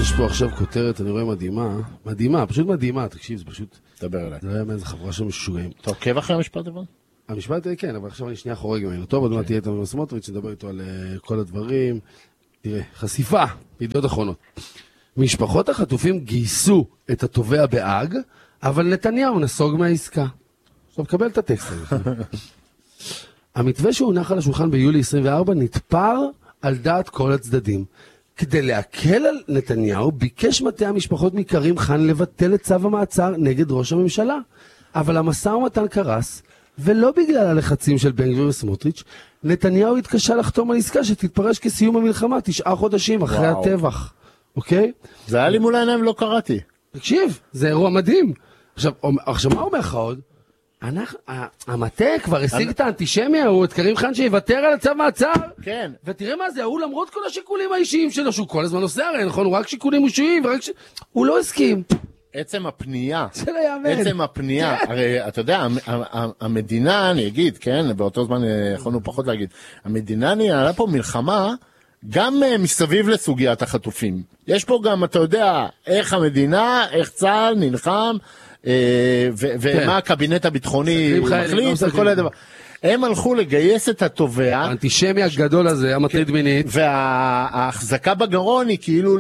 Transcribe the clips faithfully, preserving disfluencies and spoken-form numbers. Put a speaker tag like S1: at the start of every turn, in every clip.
S1: יש פה עכשיו כותרת, אני רואה מדהימה, מדהימה, פשוט מדהימה, תקשיב, זה פשוט...
S2: דבר אליי.
S1: זה לא היה מאיזה חבורה של משוגעים.
S2: אתה עוקב אחרי המשפט אבל?
S1: המשפט, כן, אבל עכשיו אני שנייה חורג ממנו. טוב, עוד מעט תהיה איתנו סמוטריץ', נדבר איתו על כל הדברים. תראה, חשיפה, בידיעות אחרונות. משפחות החטופים גייסו את התובע בהאג, אבל נתניהו נסוג מהעסקה. עכשיו, קבל את הטקסט הזה. המתווה שהונח על השולחן ביולי עשרים וארבע נתפר על דעת כל הצדדים. כדי להקל על נתניהו, ביקש מטה המשפחות מקרים חן לבטל את צו המעצר נגד ראש הממשלה. אבל המשא ומתן קרס, ולא בגלל הלחצים של בן גביר וסמוטריץ', נתניהו התקשה לחתום על עסקה שתתפרש כסיום המלחמה תשעה חודשים אחרי וואו. הטבח. אוקיי?
S2: זה היה לי מול העיניים, לא קראתי.
S1: תקשיב, זה אירוע מדהים. עכשיו, עכשיו מה אומר לך עוד? אנחנו, המטה כבר השיג את האנטישמי, הוא את קרים חן שיוותר על הצו מעצר.
S2: כן.
S1: ותראה מה זה, הוא למרות כל השיקולים האישיים שלו, שהוא כל הזמן עושה הרי, נכון? הוא רק שיקולים אישיים, ורק ש... הוא לא הסכים.
S2: עצם הפנייה,
S1: יאמן.
S2: עצם הפנייה, הרי אתה יודע, המדינה, אני אגיד, כן, באותו זמן יכולנו פחות להגיד, המדינה ניהלה פה מלחמה, גם מסביב לסוגיית החטופים. יש פה גם, אתה יודע, איך המדינה, איך צה"ל נלחם, ומה הקבינט הביטחוני מחליט, וכל הדבר. הם הלכו לגייס את התובע.
S1: האנטישמי הגדול הזה, המטריד מינית.
S2: וההחזקה בגרון היא כאילו,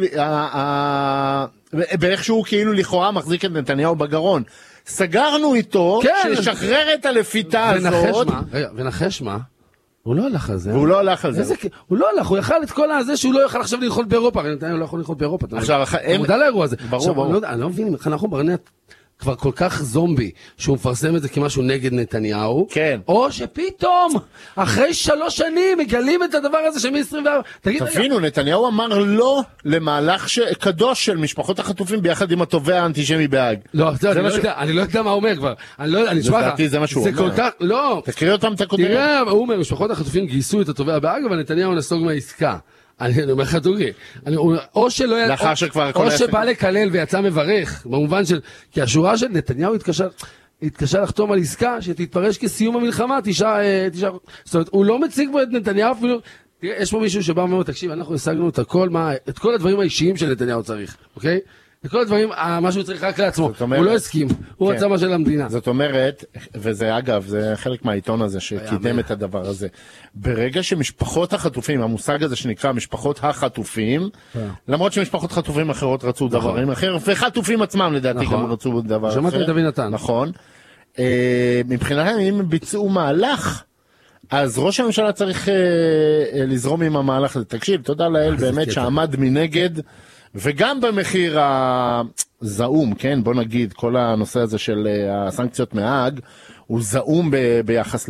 S2: באיכשהו כאילו לכאורה מחזיק את נתניהו בגרון. סגרנו איתו, ששחרר את הלפיתה הזאת.
S1: ונחש מה? הוא לא הלך על זה.
S2: הוא לא הלך על זה.
S1: הוא לא הלך, הוא יכל את כל הזה שהוא לא יכל עכשיו ללכות באירופה. נתניהו לא יכול ללכות באירופה.
S2: עכשיו,
S1: הוא מודע לאירוע הזה.
S2: ברור, ברור.
S1: אני לא מבין, אנחנו ברנט כבר כל כך זומבי, שהוא מפרסם את זה כמשהו נגד נתניהו,
S2: כן.
S1: או שפתאום, אחרי שלוש שנים, מגלים את הדבר הזה שמ עשרים וארבע, תגיד,
S2: תבינו, נתניהו אמר לא למהלך ש... קדוש של משפחות החטופים ביחד עם התובע האנטישמי בהאג.
S1: לא, זה אני, לא יודע, אני לא יודע מה הוא אומר כבר, אני לא יודע, אני אשמע לך,
S2: זה מה שהוא אומר.
S1: כל כך, לא,
S2: תקריא אותם את הכותרת.
S1: תראה, הוא אומר, משפחות החטופים גייסו את התובע בהאג, אבל נתניהו נסוג מהעסקה. אני אומר לך דוגרי, או שלא היה, או שבא לקלל ויצא מברך, במובן של, כי השורה של נתניהו התקשה לחתום על עסקה שתתפרש כסיום המלחמה, תשעה, תשעה, זאת אומרת, הוא לא מציג בו את נתניהו אפילו, תראה, יש פה מישהו שבא ואומר, תקשיב, אנחנו השגנו את הכל, את כל הדברים האישיים של נתניהו צריך, אוקיי? את כל הדברים, מה שהוא צריך רק לעצמו, הוא לא הסכים, הוא רצה מה של המדינה.
S2: זאת אומרת, וזה אגב, זה חלק מהעיתון הזה שקידם את הדבר הזה, ברגע שמשפחות החטופים, המושג הזה שנקרא משפחות החטופים, למרות שמשפחות חטופים אחרות רצו דברים אחר, וחטופים עצמם לדעתי גם רצו דבר אחר.
S1: שמעתי מדוד נתן.
S2: נכון. מבחינתם, אם ביצעו מהלך, אז ראש הממשלה צריך לזרום עם המהלך הזה. תקשיב, תודה לאל באמת שעמד מנגד, וגם במחיר הזעום, כן, בוא נגיד, כל הנושא הזה של הסנקציות מהאג, הוא זעום ב- ביחס ל-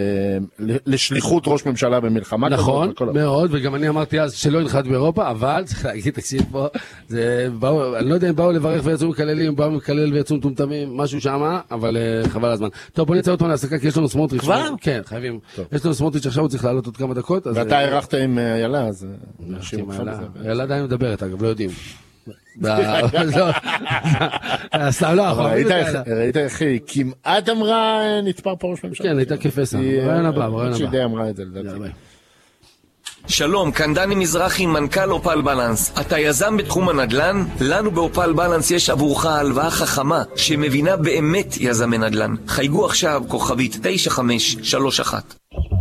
S2: לשליחות ראש ממשלה במלחמה.
S1: נכון, מאוד, וגם אני אמרתי אז שלא ינחת באירופה, אבל צריך להגיד, תקשיב פה, זה באו, אני לא יודע אם באו לברך ויצאו מקללים, באו מקלל ויצאו מטומטמים, משהו שמה, אבל uh, חבל הזמן. טוב, בוא נצא אותו להסקה, כי יש לנו סמוטריץ'.
S2: כבר?
S1: כן, חייבים. טוב. יש לנו סמוטריץ' עכשיו, הוא צריך לעלות עוד כמה דקות.
S2: ואתה ערכת עם ילה, אז...
S1: ילה עדיין מדברת, אגב, לא יודעים. סתם לא,
S2: ראית איך היא כמעט אמרה נתפר פה ראש ממשלה?
S1: כן, הייתה כפסע, ברעיון הבא, ברעיון הבא.
S2: שהיא די אמרה את זה לדעתי.
S3: שלום, כאן דני מזרחי, מנכ"ל אופל בלנס. אתה יזם בתחום הנדל"ן? לנו באופל בלנס יש עבורך הלוואה חכמה שמבינה באמת יזמי נדל"ן. חייגו עכשיו כוכבית תשע חמש שלוש אחת.